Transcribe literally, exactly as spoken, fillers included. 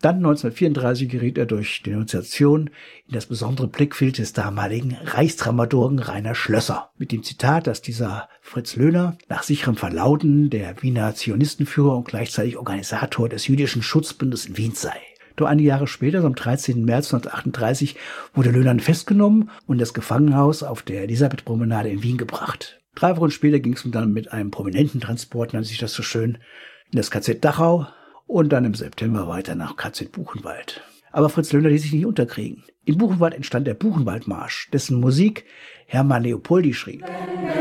Dann neunzehnhundertvierunddreißig geriet er durch Denunziation in das besondere Blickfeld des damaligen Reichsdramaturgen Rainer Schlösser. Mit dem Zitat, dass dieser Fritz Löhner nach sicherem Verlauten der Wiener Zionistenführer und gleichzeitig Organisator des jüdischen Schutzbundes in Wien sei. Doch einige Jahre später, am dreizehnten März neunzehnhundertachtunddreißig, wurde Löhner festgenommen und in das Gefangenshaus auf der Elisabethpromenade in Wien gebracht. Drei Wochen später ging es dann mit einem prominenten Transport, nannte sich das so schön, in das K Z Dachau und dann im September weiter nach K Z Buchenwald. Aber Fritz Löhner ließ sich nicht unterkriegen. In Buchenwald entstand der Buchenwaldmarsch, dessen Musik Hermann Leopoldi schrieb.